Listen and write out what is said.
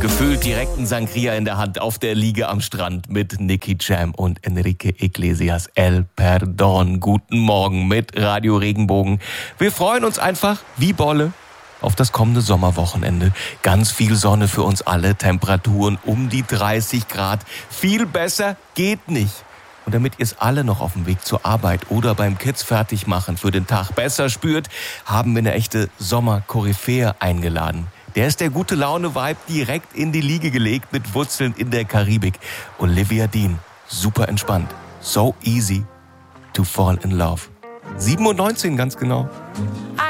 Gefühlt direkt ein Sangria in der Hand auf der Liege am Strand mit Nicky Jam und Enrique Iglesias. El Perdón. Guten Morgen mit Radio Regenbogen. Wir freuen uns einfach wie Bolle auf das kommende Sommerwochenende. Ganz viel Sonne für uns alle, Temperaturen um die 30 Grad. Viel besser geht nicht. Und damit ihr es alle noch auf dem Weg zur Arbeit oder beim Kids fertig machen für den Tag besser spürt, haben wir eine echte Sommer-Koryphäe eingeladen. Der ist der gute Laune-Vibe direkt in die Liege gelegt mit Wurzeln in der Karibik. Olivia Dean, super entspannt. So easy to fall in love. 7:19 ganz genau.